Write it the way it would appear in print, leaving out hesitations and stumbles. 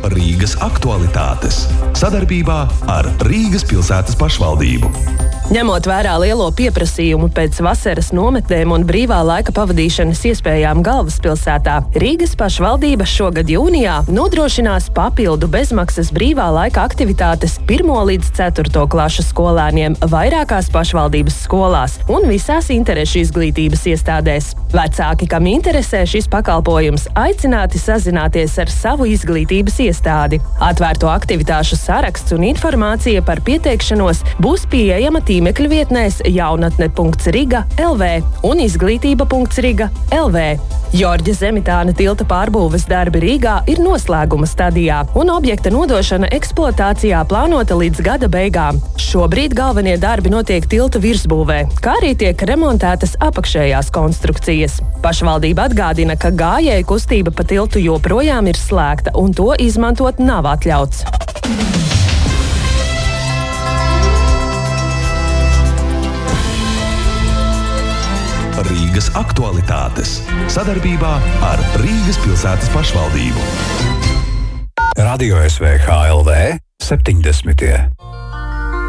Rīgas aktualitātes sadarbībā ar Rīgas pilsētas pašvaldību. Ņemot vērā lielo pieprasījumu pēc vasaras nometnēm un brīvā laika pavadīšanas iespējām galvaspilsētā, Rīgas pašvaldība šogad jūnijā nodrošinās papildu bezmaksas brīvā laika aktivitātes 1. līdz 4. klašu skolēniem vairākās pašvaldības skolās un visās interešu izglītības iestādēs. Vecāki, kam interesē šis pakalpojums, aicināti sazināties ar savu izglītības iestādi. Atvērto aktivitāšu saraksts un informācija par pieteikšanos būs pieejama tīmekļa vietnēs jaunatne.riga.lv un izglītība.riga.lv. Jorģa Zemitāna tilta pārbūves darbi Rīgā ir noslēguma stadijā, un objekta nodošana eksploatācijā plānota līdz gada beigām. Šobrīd galvenie darbi notiek tilta virsbūvē, kā arī tiek remontētas apakšējās konstrukcijas. Pašvaldība atgādina, ka gājēju kustība pa tiltu joprojām ir slēgta, un to izmantot nav atļauts. Rīgas aktualitātes sadarbībā ar Rīgas pilsētas pašvaldību. Radio SVH LV 70.